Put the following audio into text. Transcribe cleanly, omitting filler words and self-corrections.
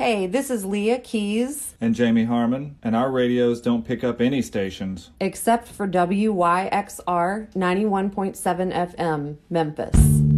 Hey, this is Leah Keys. And Jamie Harmon, and our radios don't pick up any stations. Except for WYXR 91.7 FM, Memphis.